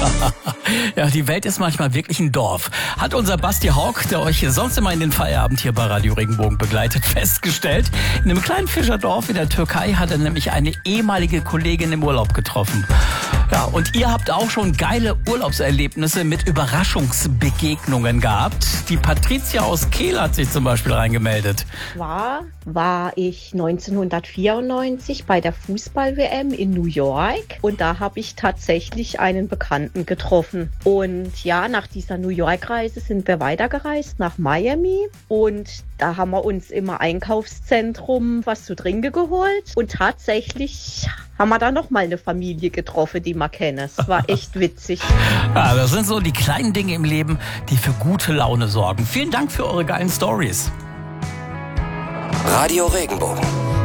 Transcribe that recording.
Ja, die Welt ist manchmal wirklich ein Dorf. Hat unser Basti Hawk, der euch sonst immer in den Feierabend hier bei Radio Regenbogen begleitet, festgestellt. In einem kleinen Fischerdorf in der Türkei hat er nämlich eine ehemalige Kollegin im Urlaub getroffen. Ja, und ihr habt auch schon geile Urlaubserlebnisse mit Überraschungsbegegnungen gehabt. Die Patricia aus Kehl hat sich zum Beispiel reingemeldet. War ich 1994 bei der Fußball-WM in New York und da habe ich tatsächlich einen Bekannten getroffen. Und ja, nach dieser New York-Reise sind wir weitergereist nach Miami und da haben wir uns im Einkaufszentrum was zu trinken geholt und tatsächlich haben wir da nochmal eine Familie getroffen, die wir kennen. Es war echt witzig. Ja, das sind so die kleinen Dinge im Leben, die für gute Laune sorgen. Vielen Dank für eure geilen Stories. Radio Regenbogen.